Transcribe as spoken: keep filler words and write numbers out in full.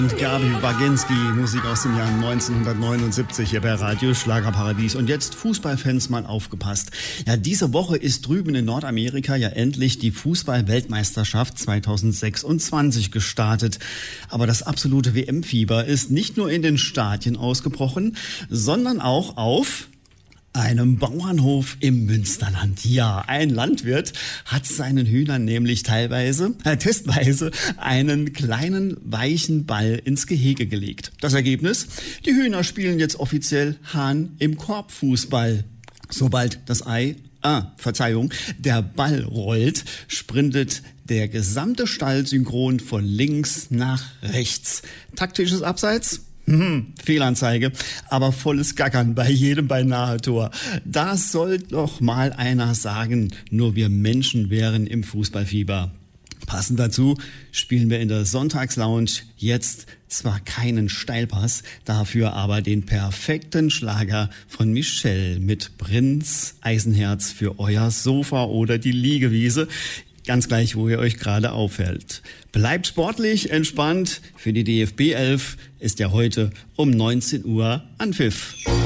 Und Gabi Baginski, Musik aus dem Jahr neunzehnhundertneunundsiebzig hier bei Radio Schlagerparadies. Und jetzt Fußballfans, mal aufgepasst. Ja, diese Woche ist drüben in Nordamerika ja endlich die Fußball-Weltmeisterschaft zweitausendsechsundzwanzig gestartet. Aber das absolute W M-Fieber ist nicht nur in den Stadien ausgebrochen, sondern auch auf einem Bauernhof im Münsterland. Ja, ein Landwirt hat seinen Hühnern nämlich teilweise, äh, testweise einen kleinen weichen Ball ins Gehege gelegt. Das Ergebnis? Die Hühner spielen jetzt offiziell Hahn im Korb-Fußball. Sobald das Ei, ah, Verzeihung, der Ball rollt, sprintet der gesamte Stall synchron von links nach rechts. Taktisches Abseits? Hm, Fehlanzeige, aber volles Gackern bei jedem beinahe Tor. Da soll doch mal einer sagen, nur wir Menschen wären im Fußballfieber. Passend dazu spielen wir in der Sonntagslounge jetzt zwar keinen Steilpass, dafür aber den perfekten Schlager von Michelle mit Prinz Eisenherz für euer Sofa oder die Liegewiese. Ganz gleich, wo ihr euch gerade aufhält. Bleibt sportlich, entspannt. Für die D F B elf ist ja heute um neunzehn Uhr Anpfiff.